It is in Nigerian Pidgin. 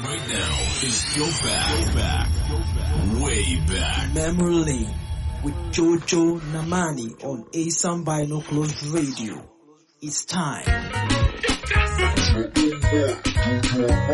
right now is go back, way back. Memory Lane with Jojo Namani on ASAM Binoculars Radio. It's time.